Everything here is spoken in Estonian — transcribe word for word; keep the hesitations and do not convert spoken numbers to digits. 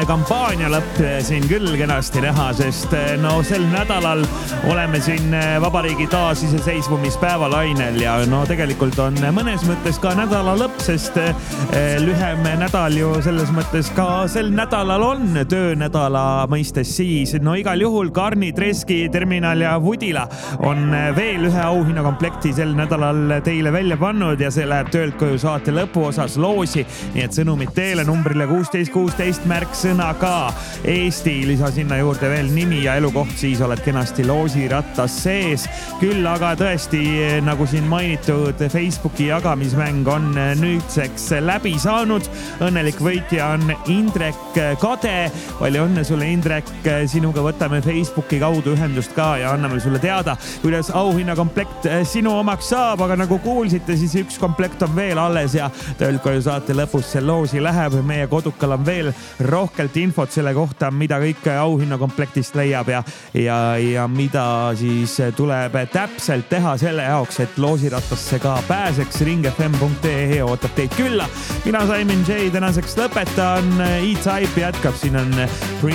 kampaania lõpp siin küll kenasti näha, sest no sel nädalal oleme siin vabariigi taasiseseisvumispäeva lainel ja no tegelikult on mõnes mõttes ka nädala lõpp, sest lühem nädal ju selles mõttes ka sel nädalal on töönädala mõistes siis. No igal juhul Karni, Treski, Terminal ja Vudila on veel ühe auhinnakomplekti sel nädalal teile välja pannud ja see läheb töölt koju saate lõpuosas loosi. Nii et sõnumid teele numbrile kuusteist kuusteist märksõna ka Eesti. Lisa sinna juurde veel nimi ja elukoht, siis oled kenasti loosirattas sees. Küll aga tõesti, nagu siin mainitud, Facebooki jagamismäng on nüüdseks läbi saanud. Õnnelik võitja on Indrek Kade. Palju õnne sulle, Indrek. Sinuga võtame Facebooki kaudu ühendust ka ja anname sulle teada, kuidas auhinnakomplekt sinu omaks saab, aga nagu kuulsite, siis üks komplekt on veel alles ja töölt koju saate lõpus see loosi läheb. Meie kodukal on veel rohkelt infot selle kohta, mida kõik auhinnakomplektist leiab ja, ja, ja mida siis tuleb täpselt teha selle jaoks, et loosirattasse ka pääseks. ring f m punkt e ootab teid külla. Mina Simon J tänaseks lõpetan. E-Type jätkab, siin on